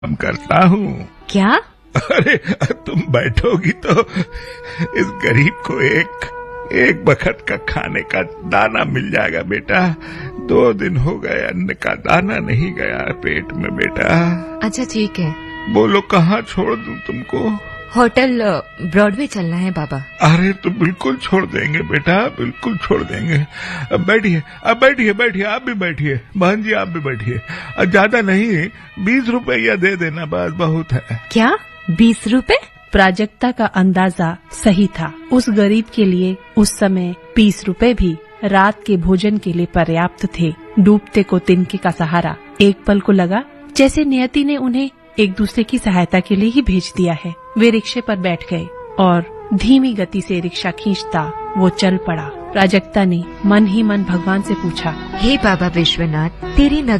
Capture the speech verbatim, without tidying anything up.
काम करता हूँ। क्या? अरे तुम बैठोगी तो इस गरीब को एक एक बखत का खाने का दाना मिल जाएगा बेटा। दो दिन हो गए अन्न का दाना नहीं गया पेट में बेटा। अच्छा ठीक है। बोलो कहाँ छोड़ दूं तुमको? होटल ब्रॉडवे चलना है बाबा। अरे तो बिल्कुल छोड़ देंगे बेटा, बिल्कुल छोड़ देंगे। अब बैठिए, अब बैठिए बैठिए आप भी बैठिए, बहन जी आप भी बैठिए। ज्यादा नहीं, बीस रुपया दे देना, बस बहुत है। क्या बीस रुपए? प्राजक्ता का अंदाजा सही था। उस गरीब के लिए उस समय बीस रुपए भी रात के भोजन के लिए पर्याप्त थे। डूबते को तिनके का सहारा। एक पल को लगा जैसे नियति ने उन्हें एक दूसरे की सहायता के लिए ही भेज दिया है। वे रिक्शे पर बैठ गए और धीमी गति से रिक्शा खींचता वो चल पड़ा। प्राजक्ता ने मन ही मन भगवान से पूछा, हे बाबा विश्वनाथ, तेरी नगर